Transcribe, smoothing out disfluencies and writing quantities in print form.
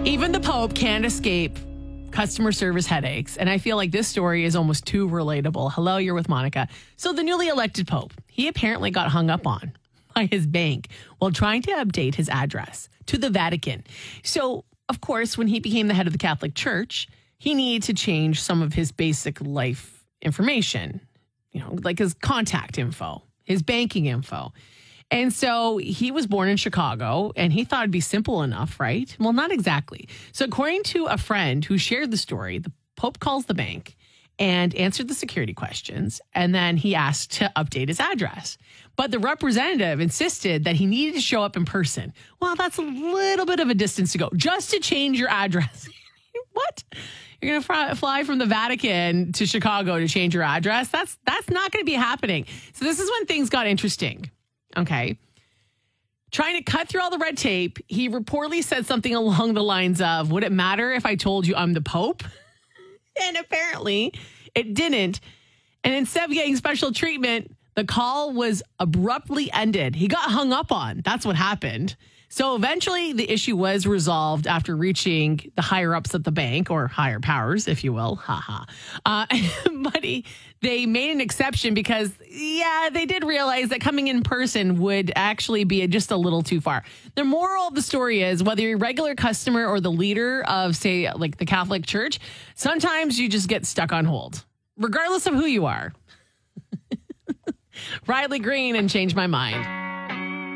Even the Pope can't escape customer service headaches. And I feel like this story is almost too relatable. Hello, you're with Monica. So the newly elected Pope, he apparently got hung up on by his bank while trying to update his address to the Vatican. So, of course, when he became the head of the Catholic Church, he needed to change some of his basic life information, like his contact info, his banking info. And so he was born in Chicago and he thought it'd be simple enough, right? Well, not exactly. So according to a friend who shared the story, the Pope calls the bank and answered the security questions. And then he asked to update his address. But the representative insisted that he needed to show up in person. Well, that's a little bit of a distance to go just to change your address. What? You're going to fly from the Vatican to Chicago to change your address? That's not going to be happening. So this is when things got interesting. Okay. Trying to cut through all the red tape, he reportedly said something along the lines of, would it matter if I told you I'm the Pope? And apparently it didn't. And instead of getting special treatment, the call was abruptly ended. He got hung up on. That's what happened. So eventually the issue was resolved after reaching the higher ups at the bank, or higher powers, if you will. But they made an exception because, they did realize that coming in person would actually be just a little too far. The moral of the story is, whether you're a regular customer or the leader of, say, like the Catholic Church, sometimes you just get stuck on hold, regardless of who you are. Riley Green and Change My Mind.